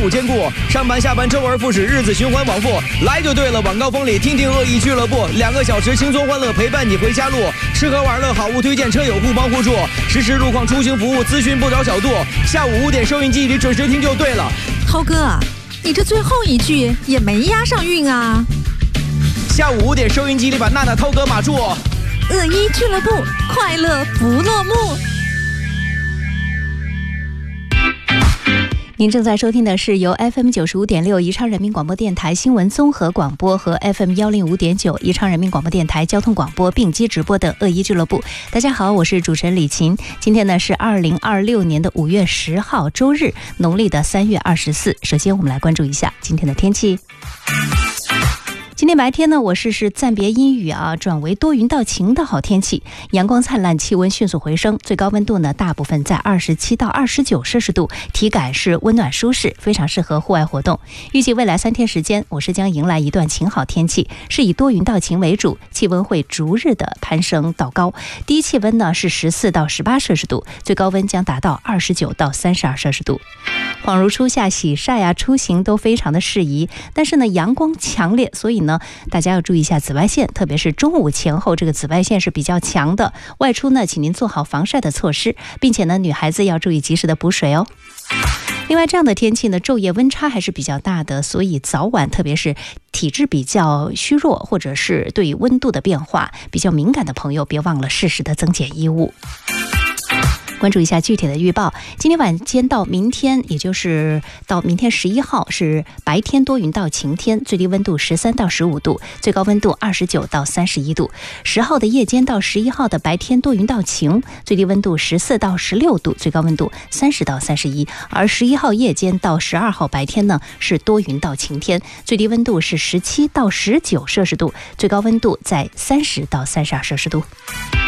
午兼顾，上班下班周而复始，日子循环往复，来就对了。晚高峰里听听恶意俱乐部，2个小时轻松欢乐陪伴你回家路，吃喝玩乐好物推荐，车友互帮互助，实时路况出行服务咨询不着小度。下午5点收音机里准时听就对了。 涛哥，你这最后一句也没押上韵啊。 下午5点收音机里把娜娜涛哥码住。 恶意俱乐部，快乐不落幕。 您正在收听的是由 FM 95.6宜昌人民广播电台新闻综合广播和 FM 105.9宜昌人民广播电台交通广播并机直播的恶意俱乐部。大家好，我是主持人李琴。今天呢是2026年的5月10号周日，农历的3月24。首先我们来关注一下今天的天气。今天白天呢，我市是暂别阴雨转为多云到晴的好天气，阳光灿烂，气温迅速回升，最高温度呢大部分在27到29摄氏度，体感是温暖舒适，非常适合户外活动。预计未来3天时间，我市将迎来一段晴好天气，是以多云到晴为主，气温会逐日的攀升到高，低气温呢是14到18摄氏度，最高温将达到29到32摄氏度。恍如初夏，洗晒出行都非常的适宜，但是呢阳光强烈，所以呢大家要注意一下紫外线，特别是中午前后这个紫外线是比较强的，外出呢请您做好防晒的措施，并且呢女孩子要注意及时的补水哦。另外这样的天气呢昼夜温差还是比较大的，所以早晚特别是体质比较虚弱或者是对温度的变化比较敏感的朋友，别忘了适时的增减衣物。关注一下具体的预报，今天晚间到明天，也就是到明天11号是白天多云到晴天，最低温度13到15度，最高温度29到31度。10号的夜间到11号的白天多云到晴，最低温度14到16度，最高温度30到31。而11号夜间到12号白天呢是多云到晴天，最低温度是17到19摄氏度，最高温度在30到32摄氏度。